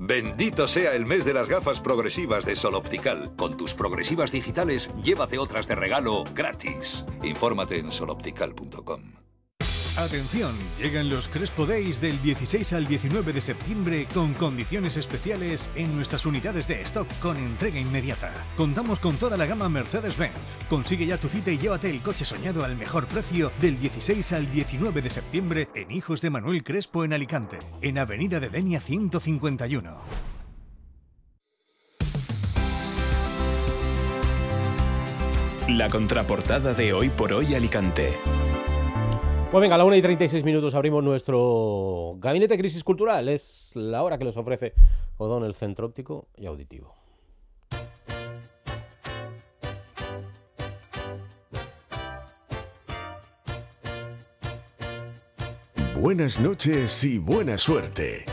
Bendito sea el mes de las gafas progresivas de Sol Optical. Con tus progresivas digitales, llévate otras de regalo gratis. Infórmate en soloptical.com. Atención, llegan los Crespo Days del 16 al 19 de septiembre con condiciones especiales en nuestras unidades de stock con entrega inmediata. Contamos con toda la gama Mercedes-Benz. Consigue ya tu cita y llévate el coche soñado al mejor precio del 16 al 19 de septiembre en Hijos de Manuel Crespo en Alicante, en Avenida de Denia 151. La contraportada de Hoy por Hoy Alicante. Pues venga, a la 1:36 abrimos nuestro Gabinete Crisis Cultural. Es la hora que les ofrece Odón, el Centro Óptico y Auditivo. Buenas noches y buena suerte.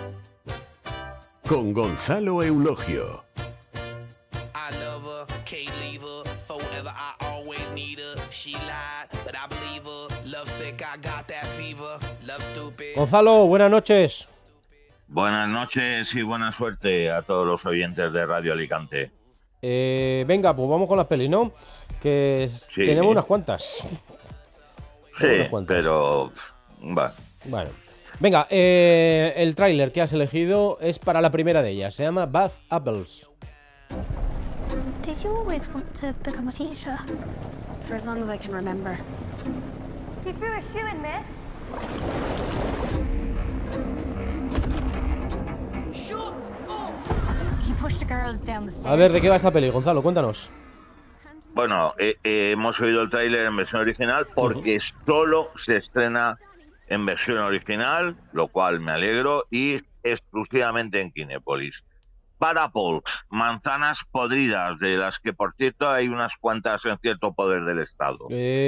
Con Gonzalo Eulogio. Gonzalo, buenas noches. Buenas noches y buena suerte a todos los oyentes de Radio Alicante. Venga, pues vamos con las pelis, ¿no? Que sí. Tenemos unas cuantas. Sí, pero... Bueno. Venga, el tráiler que has elegido es para la primera de ellas. Se llama Bad Apples. Did you always want to become a teacher? For as long as I can remember. You threw a shoe in, miss. Shut up. He pushed a girl down the stairs. A ver, ¿de qué va esta peli, Gonzalo? Cuéntanos. Bueno, hemos oído el tráiler en versión original porque solo se estrena en versión original, lo cual me alegro, y exclusivamente en Kinépolis. Bad Apples, manzanas podridas, de las que, por cierto, hay unas cuantas en cierto poder del Estado.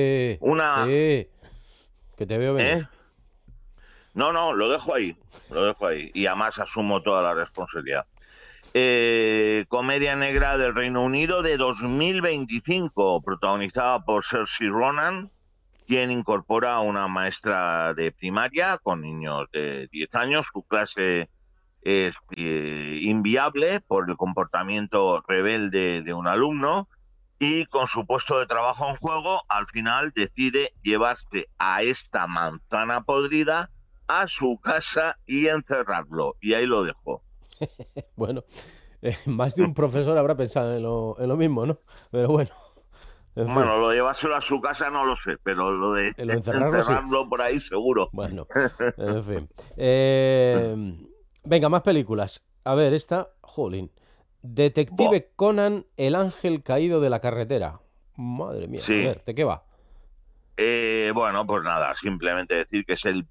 Que te veo venir. No, lo dejo ahí. Y además asumo toda la responsabilidad. Comedia negra del Reino Unido de 2025, protagonizada por Saoirse Ronan, quien incorpora a una maestra de primaria con niños de 10 años. Su clase es inviable por el comportamiento rebelde de un alumno, y con su puesto de trabajo en juego, al final decide llevarse a esta manzana podrida a su casa y encerrarlo. Y ahí lo dejo. Bueno, más de un profesor habrá pensado en lo mismo, ¿no? Pero bueno. Bueno, lo de llevárselo a su casa no lo sé, pero lo de encerrarlo sí. Por ahí seguro. Bueno, en fin. Venga, más películas. A ver, esta, jolín. Detective Conan, el ángel caído de la carretera. Madre mía, sí. A ver, ¿de qué va? Bueno, pues nada, simplemente decir que es el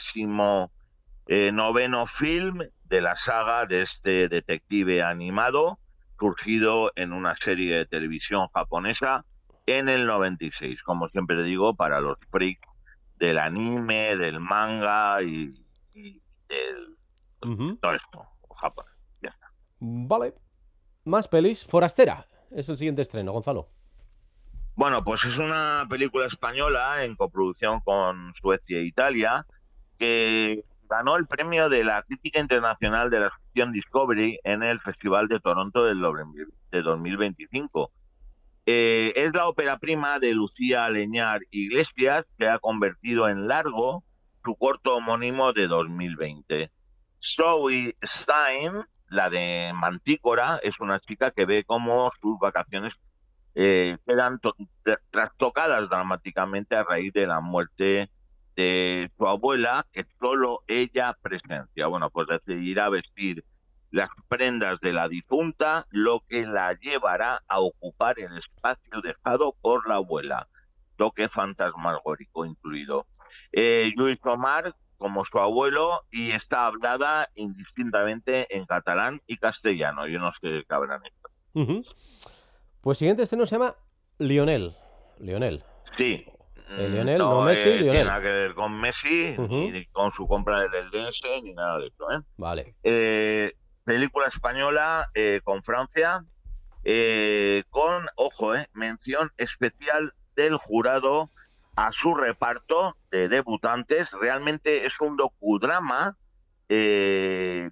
29º film de la saga de este detective animado, surgido en una serie de televisión japonesa en el 96. Como siempre digo, para los freaks del anime, del manga y del... todo esto, Japón. Ya está. Vale. Más pelis. Forastera es el siguiente estreno, Gonzalo. Bueno, pues es una película española en coproducción con Suecia e Italia, que ganó el premio de la Crítica Internacional de la Ficción Discovery en el Festival de Toronto de 2025. Es la ópera prima de Lucía Leñar Iglesias, que ha convertido en largo su corto homónimo de 2020. Zoe Stein, la de Mantícora, es una chica que ve cómo sus vacaciones quedan trastocadas dramáticamente a raíz de la muerte de su abuela, que solo ella presencia. Bueno, pues decidirá vestir las prendas de la difunta, lo que la llevará a ocupar el espacio dejado por la abuela, toque fantasmagórico incluido. Lluís Omar como su abuelo, y está hablada indistintamente en catalán y castellano. Yo no sé qué habrán hecho. Pues siguiente estreno se llama Lionel. Sí. Lionel, no Messi, Lionel. Tiene nada que ver con Messi, ni con su compra del Eldense, ni nada de eso. Vale. Película española con Francia, con, ojo, mención especial del jurado a su reparto de debutantes. Realmente es un docudrama de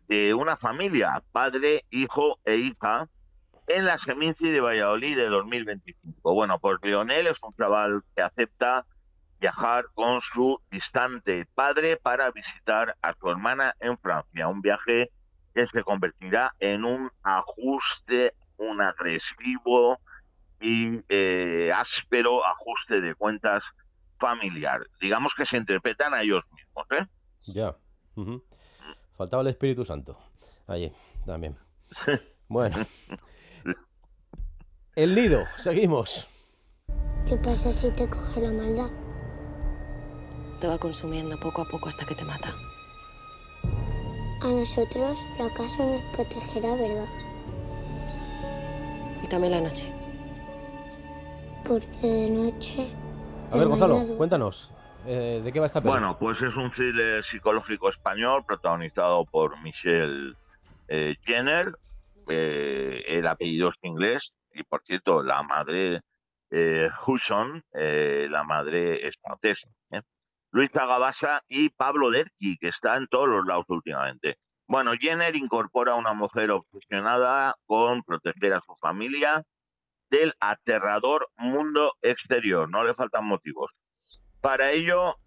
una familia, padre, hijo e hija, en la Seminci de Valladolid de 2025. Bueno, pues Lionel es un chaval que acepta viajar con su distante padre para visitar a su hermana en Francia. Un viaje que se convertirá en un agresivo y áspero ajuste de cuentas familiar. Digamos que se interpretan a ellos mismos, ¿eh? Ya. Uh-huh. Faltaba el Espíritu Santo. Allí, también. Bueno. El Nido, seguimos. ¿Qué pasa si te coge la maldad? Te va consumiendo poco a poco hasta que te mata. A nosotros, la casa nos protegerá, ¿verdad? Y también la noche. Porque de noche... A ver, Gonzalo, cuéntanos. ¿De qué va esta película? Bueno, pues es un thriller psicológico español protagonizado por Michelle Jenner. El apellido es inglés y, por cierto, la madre Hudson, la madre es francesa. Luisa Gabasa y Pablo Derqui, que está en todos los lados últimamente. Bueno, Jenner incorpora a una mujer obsesionada con proteger a su familia del aterrador mundo exterior. No le faltan motivos. Para ello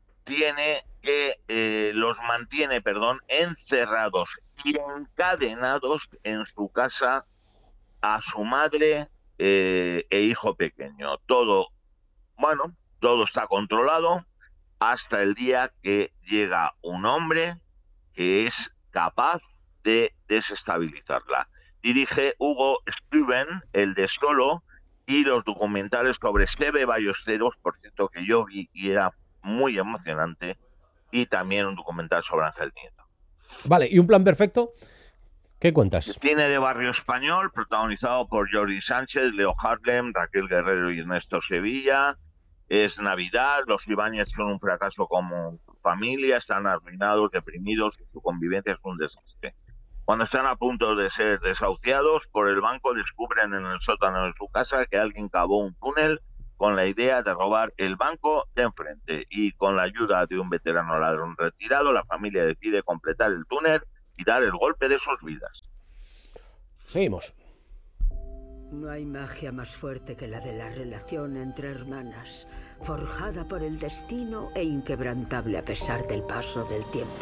los mantiene encerrados y encadenados en su casa a su madre e hijo pequeño. Todo está controlado hasta el día que llega un hombre que es capaz de desestabilizarla. Dirige Hugo Struven, el de Solo, y los documentales sobre Sebe Ballesteros, por cierto, que yo vi y era muy emocionante, y también un documental sobre Ángel Nieto. Vale, ¿y un plan perfecto? ¿Qué cuentas? Cine de barrio español, protagonizado por Jordi Sánchez, Leo Harlem, Raquel Guerrero y Ernesto Sevilla. Es Navidad, los Ibáñez son un fracaso como familia, están arruinados, deprimidos y su convivencia es un desastre. Cuando están a punto de ser desahuciados por el banco, descubren en el sótano de su casa que alguien cavó un túnel con la idea de robar el banco de enfrente. Y con la ayuda de un veterano ladrón retirado, la familia decide completar el túnel y dar el golpe de sus vidas. Seguimos. No hay magia más fuerte que la de la relación entre hermanas, forjada por el destino e inquebrantable a pesar del paso del tiempo.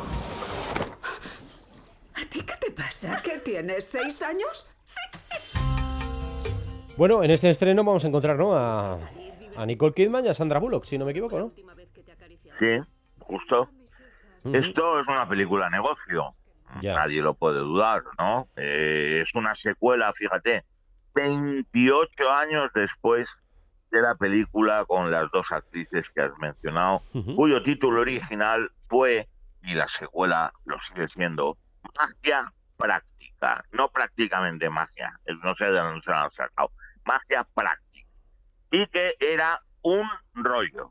¿A ti qué te pasa? ¿Qué tienes? 6 años? Sí. Bueno, en este estreno vamos a encontrar, ¿no?, a Nicole Kidman y a Sandra Bullock, si no me equivoco, ¿no? Sí, justo. Esto es una película negocio. Ya. Nadie lo puede dudar, ¿no? Es una secuela, fíjate, 28 años después de la película, con las dos actrices que has mencionado, cuyo título original fue, y la secuela lo sigue siendo, Magia Práctica. No prácticamente magia, no sé de dónde se lo han sacado. Magia Práctica. Y que era un rollo.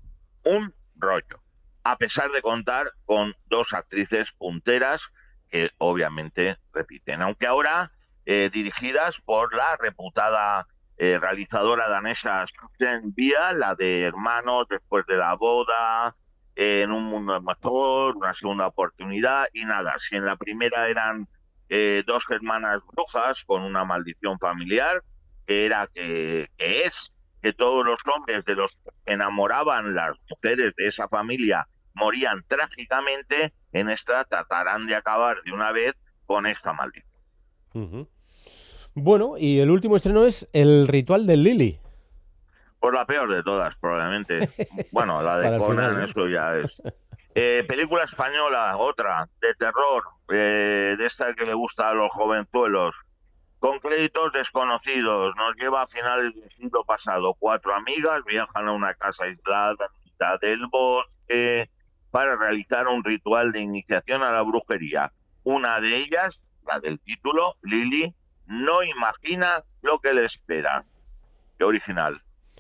A pesar de contar con dos actrices punteras que obviamente repiten. Aunque ahora dirigidas por la reputada realizadora danesa Susan Biel, la de Hermanos, Después de la boda, En un mundo mejor, Una segunda oportunidad, y nada, si en la primera eran dos hermanas brujas con una maldición familiar, que es que todos los hombres de los que enamoraban las mujeres de esa familia morían trágicamente, en esta tratarán de acabar de una vez con esta maldición. Bueno, y el último estreno es El ritual de Lily. Pues la peor de todas, probablemente. Bueno, la de Conan, final, ¿no? Eso ya es. Película española, otra, de terror, de esta que le gusta a los jovenzuelos, con créditos desconocidos. Nos lleva a finales del siglo pasado. 4 amigas viajan a una casa aislada en mitad del bosque para realizar un ritual de iniciación a la brujería. Una de ellas, la del título, Lily, no imagina lo que le espera. Qué original.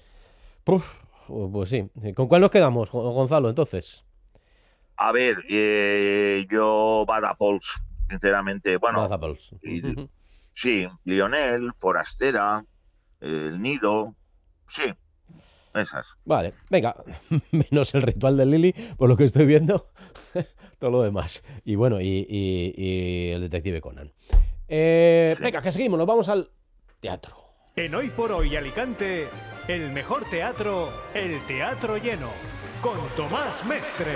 Pues sí. ¿Con cuál nos quedamos, Gonzalo, entonces? A ver, yo Badapols, sinceramente. Bueno, Badapols. Sí, Lionel, Forastera, El Nido, sí. esas. Vale, venga, menos el ritual de Lily, por lo que estoy viendo, todo lo demás. Y bueno, y el detective Conan. Venga, que seguimos, nos vamos al teatro. En Hoy por Hoy Alicante, el mejor teatro, el Teatro Lleno, con Tomás Mestre.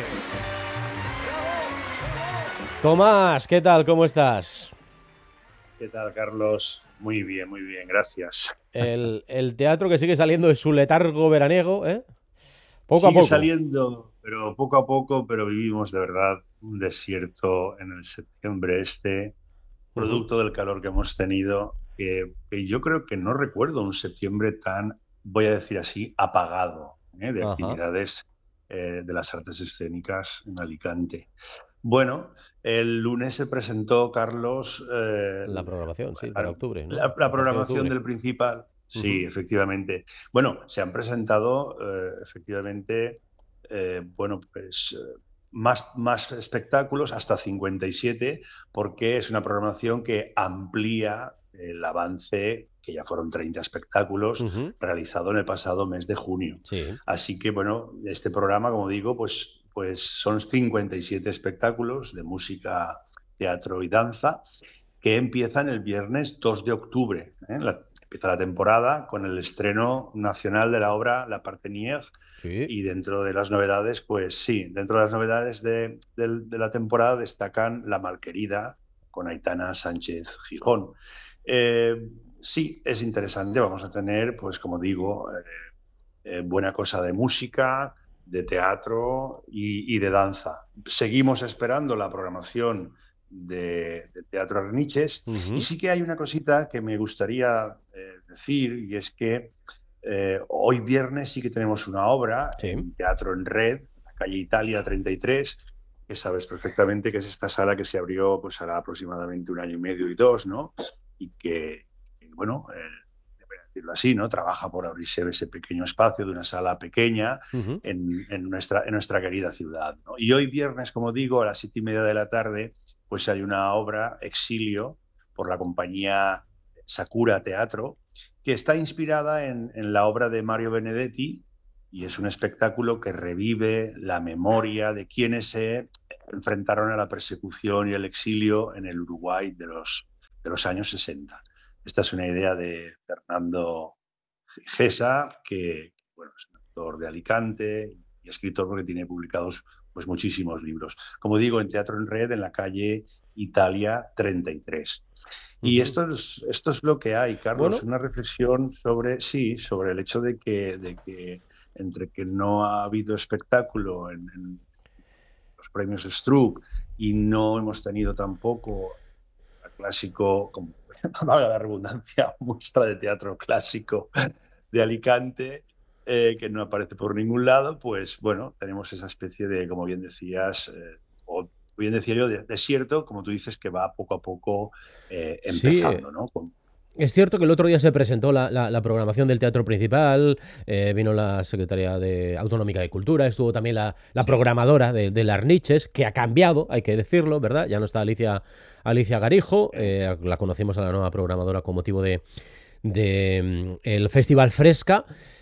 Tomás, ¿qué tal? ¿Cómo estás? ¿Qué tal, Carlos? Muy bien, gracias. El teatro que sigue saliendo de su letargo veraniego, ¿eh? Poco a Sigue poco. saliendo, pero poco a poco, pero vivimos de verdad un desierto en el septiembre producto del calor que hemos tenido, que yo creo que no recuerdo un septiembre tan, voy a decir así, apagado, de actividades de las artes escénicas en Alicante. Bueno, el lunes se presentó, Carlos... la programación, sí, para octubre, ¿no? La programación del Principal, sí, efectivamente. Bueno, se han presentado, efectivamente, más espectáculos, hasta 57, porque es una programación que amplía el avance, que ya fueron 30 espectáculos, realizado en el pasado mes de junio. Sí. Así que, bueno, este programa, como digo, pues son 57 espectáculos de música, teatro y danza, que empiezan el viernes 2 de octubre. Empieza la temporada con el estreno nacional de la obra La Partenaire. Sí. Y dentro de las novedades, pues sí, dentro de las novedades de la temporada destacan La Malquerida, con Aitana Sánchez Gijón. Sí, es interesante. Vamos a tener, pues como digo, buena cosa de música, de teatro y de danza. Seguimos esperando la programación de Teatro Arniches, y sí que hay una cosita que me gustaría decir, y es que hoy viernes sí que tenemos una obra en Teatro en Red, en la calle Italia 33, que sabes perfectamente que es esta sala que se abrió pues hará aproximadamente 1 año y medio y 2, ¿no? Y que bueno, decirlo así, ¿no? Trabaja por abrirse ese pequeño espacio de una sala pequeña en nuestra querida ciudad, ¿no? Y hoy viernes, como digo, a las 7:30 de la tarde, pues hay una obra, Exilio, por la compañía Sakura Teatro, que está inspirada en la obra de Mario Benedetti, y es un espectáculo que revive la memoria de quienes se enfrentaron a la persecución y el exilio en el Uruguay de los años 60. Esta es una idea de Fernando Gesa, que bueno, es un autor de Alicante y escritor porque tiene publicados pues muchísimos libros. Como digo, en Teatro en Red, en la calle Italia 33. Y esto es lo que hay, Carlos, una reflexión sobre el hecho de que entre que no ha habido espectáculo en los premios Struck y no hemos tenido tampoco el clásico, como valga la redundancia, muestra de teatro clásico de Alicante, que no aparece por ningún lado, pues bueno, tenemos esa especie de, como bien decías, o bien decía yo, de desierto, como tú dices, que va poco a poco empezando, ¿no? Es cierto que el otro día se presentó la programación del Teatro Principal, vino la Secretaría Autonómica de Cultura, estuvo también la programadora de las Arniches, que ha cambiado, hay que decirlo, ¿verdad? Ya no está Alicia Garijo, la conocimos a la nueva programadora con motivo de el Festival Fresca,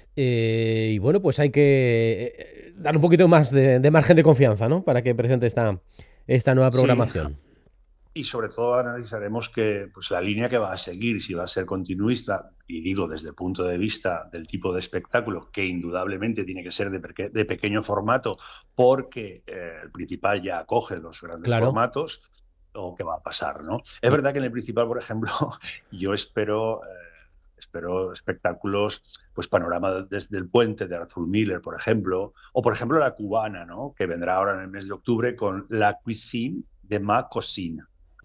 y bueno, pues hay que dar un poquito más de margen de confianza, ¿no? Para que presente esta nueva programación. Sí. Y sobre todo analizaremos pues la línea que va a seguir, si va a ser continuista, y digo desde el punto de vista del tipo de espectáculo, que indudablemente tiene que ser de pequeño formato, porque el Principal ya acoge los grandes formatos, o qué va a pasar, ¿no? Es verdad que en el Principal, por ejemplo, yo espero espectáculos, pues Panorama desde el Puente de Arthur Miller, por ejemplo, o por ejemplo La Cubana, ¿no? Que vendrá ahora en el mes de octubre con La Cuisine de Ma Cocine.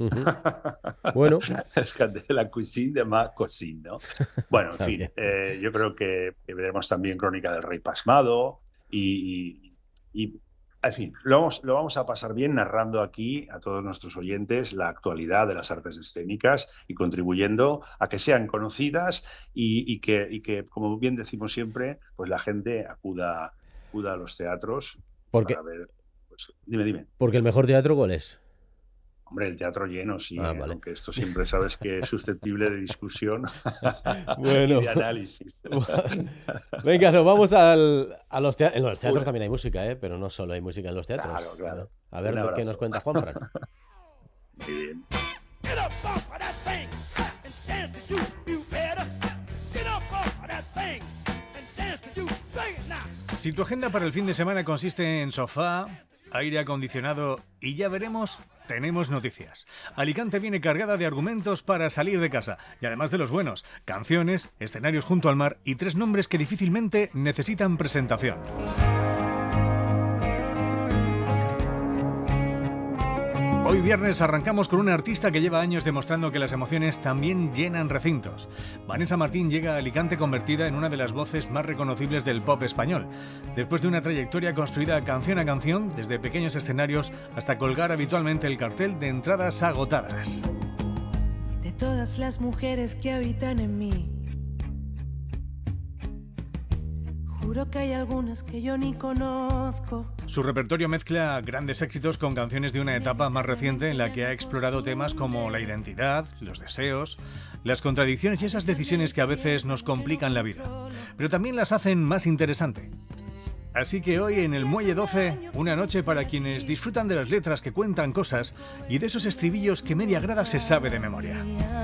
Bueno, La Cuisine de Ma Cocine, ¿no? Bueno, en fin, yo creo que veremos también Crónica del Rey Pasmado y en fin, lo vamos a pasar bien narrando aquí a todos nuestros oyentes la actualidad de las artes escénicas y contribuyendo a que sean conocidas y que, como bien decimos siempre, pues la gente acuda a los teatros para ver. Pues, dime. Porque el mejor teatro, ¿cuál es? Hombre, el teatro lleno, sí, vale. Aunque esto siempre sabes que es susceptible de discusión bueno. y de análisis. Venga, nos vamos a los teatros. En los teatros también hay música, pero no solo hay música en los teatros. Claro. A ver qué nos cuenta Juanfran. Muy bien. Si tu agenda para el fin de semana consiste en sofá, aire acondicionado y ya veremos, tenemos noticias. Alicante viene cargada de argumentos para salir de casa, y además de los buenos, canciones, escenarios junto al mar y 3 nombres que difícilmente necesitan presentación. Hoy viernes arrancamos con una artista que lleva años demostrando que las emociones también llenan recintos. Vanessa Martín llega a Alicante convertida en una de las voces más reconocibles del pop español, después de una trayectoria construida canción a canción, desde pequeños escenarios hasta colgar habitualmente el cartel de entradas agotadas. De todas las mujeres que habitan en mí, juro que hay algunas que yo ni conozco. Su repertorio mezcla grandes éxitos con canciones de una etapa más reciente en la que ha explorado temas como la identidad, los deseos, las contradicciones y esas decisiones que a veces nos complican la vida, pero también las hacen más interesante. Así que hoy en el Muelle 12, una noche para quienes disfrutan de las letras que cuentan cosas y de esos estribillos que media grada se sabe de memoria.